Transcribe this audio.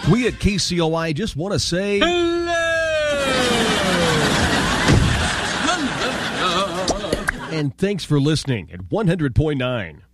We at KCOI just want to say Hello! and thanks for listening at 100.9.